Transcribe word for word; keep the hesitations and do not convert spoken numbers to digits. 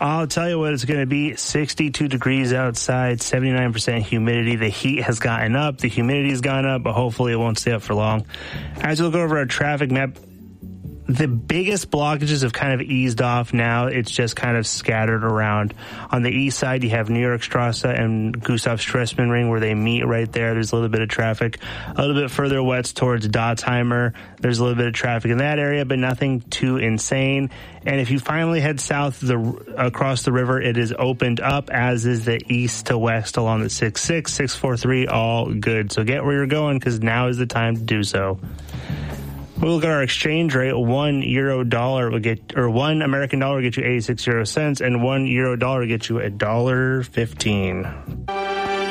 I'll tell you what it's going to be. sixty-two degrees outside, seventy-nine percent humidity. The heat has gotten up. The humidity has gone up, but hopefully it won't stay up for long. As we look over our traffic map, the biggest blockages have kind of eased off now. It's just kind of scattered around. On the east side, you have New York Strasse and Gustav Stresemann Ring where they meet right there. There's a little bit of traffic. A little bit further west towards Dotsheimer, there's a little bit of traffic in that area, but nothing too insane. And if you finally head south the, across the river, it is opened up, as is the east to west along the six six, six four three, all good. So get where you're going, because now is the time to do so. We'll look at our exchange rate. One euro dollar will get, or one American dollar will get you eighty-six euro cents, and one euro dollar will get you a dollar fifteen.